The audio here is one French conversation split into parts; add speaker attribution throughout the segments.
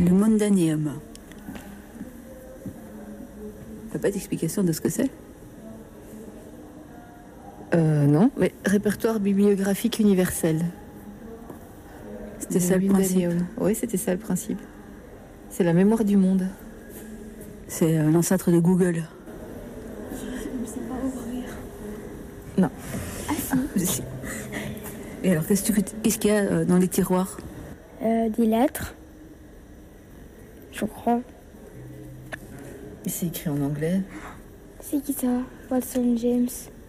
Speaker 1: Le mondanéum. T'as pas d'explication de ce que c'est?
Speaker 2: Non, mais répertoire bibliographique universel.
Speaker 1: C'était ça le principe.
Speaker 2: Oui, c'était ça le principe. C'est la mémoire du monde.
Speaker 1: C'est l'ancêtre de Google.
Speaker 3: Je ne sais pas ouvrir.
Speaker 2: Non.
Speaker 3: Ah si.
Speaker 1: Et alors, qu'est-ce qu'il y a dans les tiroirs?
Speaker 3: Des lettres. Je crois.
Speaker 2: Mais c'est écrit en anglais.
Speaker 3: C'est qui ça? Watson James.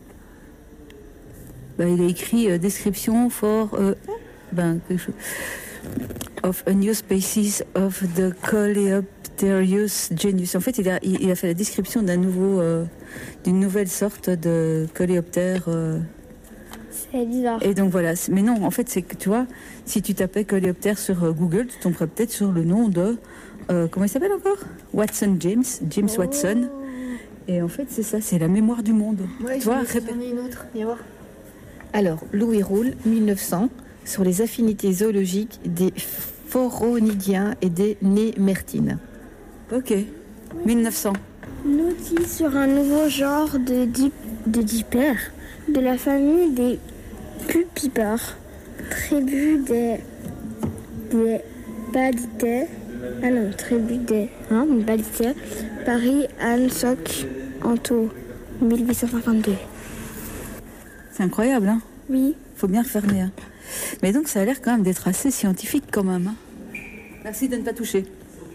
Speaker 1: Bah, il a écrit description for quelque chose of a new species of the Coleopterus genus. En fait, il a fait la description d'une nouvelle sorte de coléoptère.
Speaker 3: C'est bizarre.
Speaker 1: Et donc voilà. Mais non, en fait, c'est que tu vois, si tu tapais coléoptère sur Google, tu tomberais peut-être sur le nom de comment il s'appelle encore? Watson James Watson. Et en fait, c'est ça, c'est la mémoire du monde.
Speaker 2: Ouais,
Speaker 1: tu vois,
Speaker 2: j'en ai une autre. Viens voir. Alors, Louis Roule, 1900, sur les affinités zoologiques des phoronidiens et des némertines.
Speaker 1: Ok, 1900.
Speaker 3: Notice sur un nouveau genre de dipères de la famille des pupipares, tribu des Badidae. Ah non, tribu des Badidae, Paris, Anne Soc, Anto, 1852.
Speaker 1: C'est incroyable, hein?
Speaker 3: Oui.
Speaker 1: Faut bien refermer. Hein. Mais donc, ça a l'air quand même d'être assez scientifique quand même. Hein. Merci de ne pas toucher.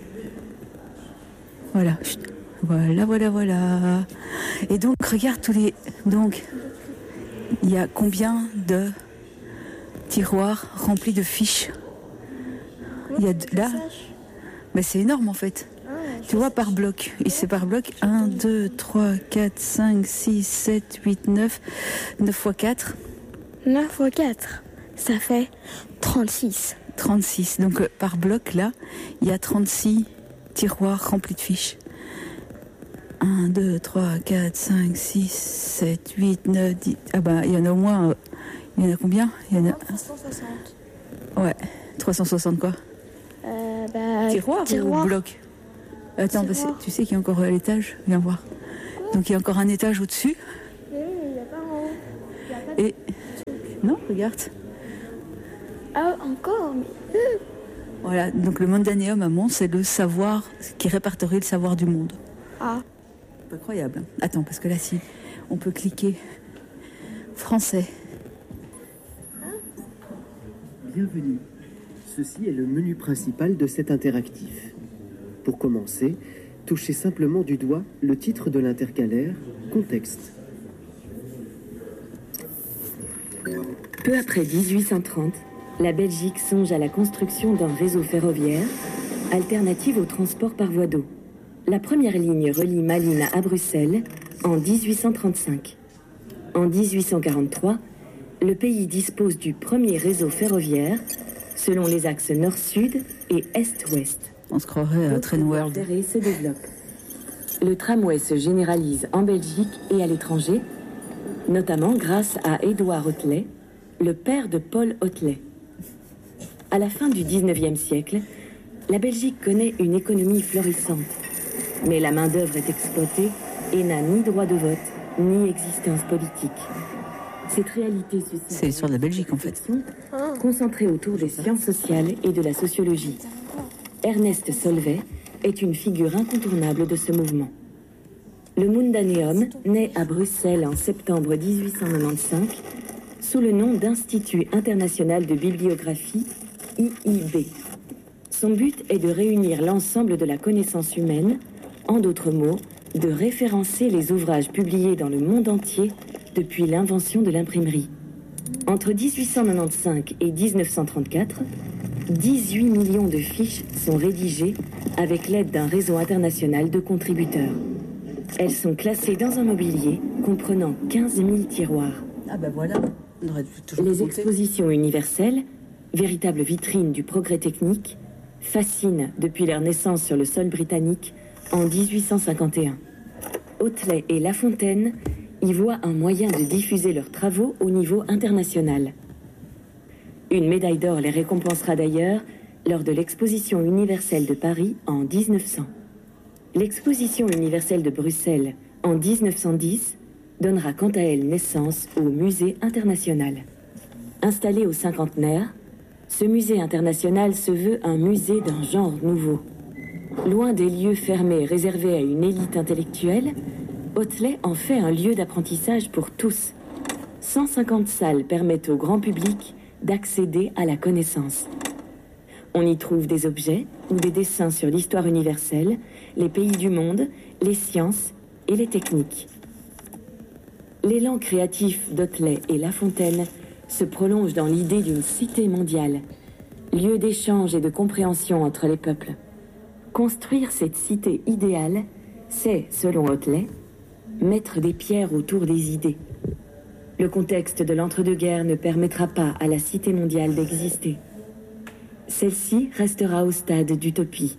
Speaker 1: Voilà. Voilà. Et donc, regarde tous les... Donc, il y a combien de tiroirs remplis de fiches? Il y a là... Mais c'est énorme, en fait. Tu vois, par bloc. Et c'est par bloc. 1, 2, 3, 4, 5, 6, 7, 8, 9. 9 fois 4.
Speaker 3: 9 fois 4. Ça fait 36.
Speaker 1: 36. Donc, par bloc, là, il y a 36 tiroirs remplis de fiches. 1, 2, 3, 4, 5, 6, 7, 8, 9, 10. Ah bah, il y en a au moins... il y en a combien? Il y en a...
Speaker 3: 360.
Speaker 1: Ouais. 360 quoi? Tiroirs ou blocs? Attends, tu sais qu'il y a encore l'étage? Viens voir. Donc il y a encore un étage au-dessus.
Speaker 3: Oui, il n'y a pas en haut. Il y a pas
Speaker 1: Et... Non, regarde.
Speaker 3: Ah, encore mais...
Speaker 1: Voilà, donc le mondanéum à Mons, c'est le savoir qui répertorie le savoir du monde.
Speaker 3: Ah.
Speaker 1: C'est incroyable. Attends, parce que là, si on peut cliquer français.
Speaker 4: Bienvenue. Ceci est le menu principal de cet interactif. Pour commencer, touchez simplement du doigt le titre de l'intercalaire, contexte.
Speaker 5: Peu après 1830, la Belgique songe à la construction d'un réseau ferroviaire, alternative au transport par voie d'eau. La première ligne relie Malines à Bruxelles en 1835. En 1843, le pays dispose du premier réseau ferroviaire selon les axes nord-sud et est-ouest.
Speaker 1: On se croirait à Train World.
Speaker 5: Le ferré se développe. Le tramway se généralise en Belgique et à l'étranger, notamment grâce à Édouard Hotelet, le père de Paul Hotelet. À la fin du 19e siècle, la Belgique connaît une économie florissante. Mais la main-d'œuvre est exploitée et n'a ni droit de vote, ni existence politique. Cette réalité suscite...
Speaker 1: C'est l'histoire de la Belgique, en fait.
Speaker 5: Concentrée autour des sciences sociales et de la sociologie. Ernest Solvay est une figure incontournable de ce mouvement. Le Mondanéum naît à Bruxelles en septembre 1895 sous le nom d'Institut international de bibliographie, IIB. Son but est de réunir l'ensemble de la connaissance humaine, en d'autres mots, de référencer les ouvrages publiés dans le monde entier depuis l'invention de l'imprimerie. Entre 1895 et 1934, 18 millions de fiches sont rédigées avec l'aide d'un réseau international de contributeurs. Elles sont classées dans un mobilier comprenant 15 000 tiroirs.
Speaker 1: Ah ben voilà, on aurait toujours
Speaker 5: Les
Speaker 1: compté.
Speaker 5: expositions universelles, véritables vitrines du progrès technique, fascinent depuis leur naissance sur le sol britannique en 1851. Hotelet et La Fontaine y voient un moyen de diffuser leurs travaux au niveau international. Une médaille d'or les récompensera d'ailleurs lors de l'Exposition universelle de Paris en 1900. L'Exposition universelle de Bruxelles en 1910 donnera quant à elle naissance au Musée international. Installé au cinquantenaire, ce musée international se veut un musée d'un genre nouveau. Loin des lieux fermés réservés à une élite intellectuelle, Hotelet en fait un lieu d'apprentissage pour tous. 150 salles permettent au grand public d'accéder à la connaissance. On y trouve des objets ou des dessins sur l'histoire universelle, les pays du monde, les sciences et les techniques. L'élan créatif d'Hotelet et La Fontaine se prolonge dans l'idée d'une cité mondiale, lieu d'échange et de compréhension entre les peuples. Construire cette cité idéale, c'est, selon Hotelet, mettre des pierres autour des idées. Le contexte de l'entre-deux-guerres ne permettra pas à la cité mondiale d'exister. Celle-ci restera au stade d'utopie.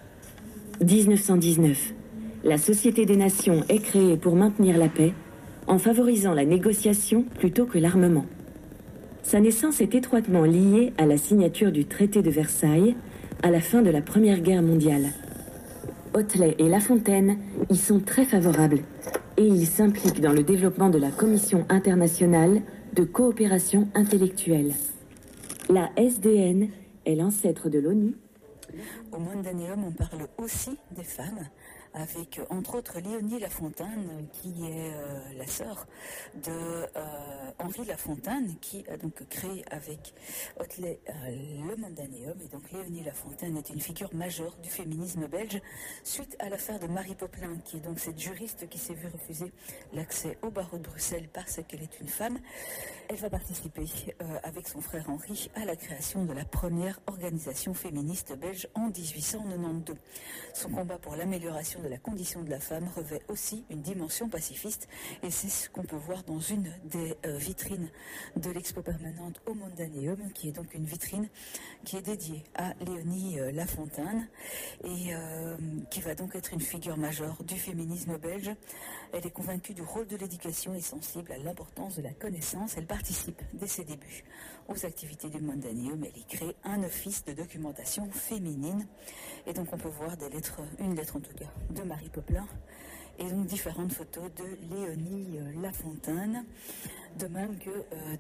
Speaker 5: 1919. La Société des Nations est créée pour maintenir la paix, en favorisant la négociation plutôt que l'armement. Sa naissance est étroitement liée à la signature du traité de Versailles à la fin de la Première Guerre mondiale. Hotelet et La Fontaine y sont très favorables et ils s'impliquent dans le développement de la Commission internationale de coopération intellectuelle. La SDN est l'ancêtre de l'ONU.
Speaker 1: Au Mondanéum, on parle aussi des femmes, avec entre autres Léonie La Fontaine, qui est la sœur de Henri La Fontaine, qui a donc créé avec Hotelet le Mondanéum. Et donc Léonie La Fontaine est une figure majeure du féminisme belge, suite à l'affaire de Marie Popelin, qui est donc cette juriste qui s'est vue refuser l'accès au barreau de Bruxelles parce qu'elle est une femme. Elle va participer avec son frère Henri à la création de la première organisation féministe belge en 1892. Son combat pour l'amélioration de la condition de la femme revêt aussi une dimension pacifiste et c'est ce qu'on peut voir dans une des vitrines de l'expo permanente au Mondanéum, qui est donc une vitrine qui est dédiée à Léonie La Fontaine et qui va donc être une figure majeure du féminisme belge. Elle est convaincue du rôle de l'éducation et sensible à l'importance de la connaissance. Elle participe dès ses débuts aux activités du Mondanéum. Elle y crée un office de documentation féminine. Et donc on peut voir des lettres, une lettre en tout cas, de Marie Popelin et donc différentes photos de Léonie La Fontaine. De même que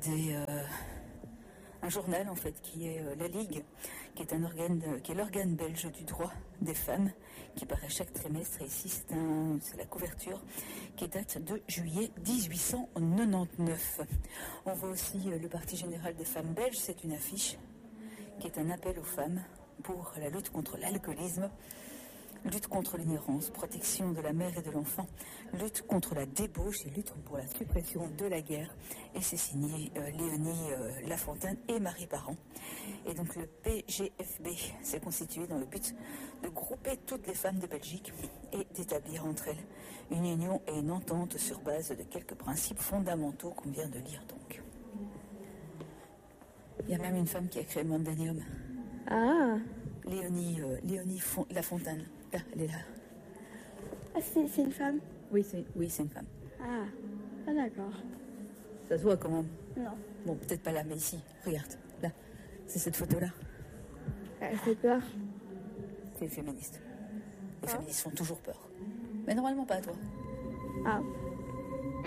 Speaker 1: un journal en fait qui est La Ligue, qui est un organe, qui est l'organe belge du droit des femmes, qui paraît chaque trimestre. Et ici c'est la couverture qui date de juillet 1899. On voit aussi le Parti général des femmes belges. C'est une affiche qui est un appel aux femmes pour la lutte contre l'alcoolisme, lutte contre l'ignorance, protection de la mère et de l'enfant, lutte contre la débauche et lutte pour la suppression de la guerre. Et c'est signé Léonie La Fontaine et Marie Parent. Et donc le PGFB s'est constitué dans le but de grouper toutes les femmes de Belgique et d'établir entre elles une union et une entente sur base de quelques principes fondamentaux qu'on vient de lire donc. Il y a même une femme qui a créé Mondanéum.
Speaker 3: Ah,
Speaker 1: Léonie La Fontaine. Là, elle est là.
Speaker 3: ah c'est une femme.
Speaker 1: Oui, c'est une femme.
Speaker 3: Ah, ah d'accord.
Speaker 1: Ça se voit quand même.
Speaker 3: Non,
Speaker 1: Bon, peut-être pas là, mais ici. Regarde, là. C'est cette photo-là.
Speaker 3: elle fait peur.
Speaker 1: C'est féministe. Les féministes font toujours peur. Mais normalement pas à toi.
Speaker 3: Ah.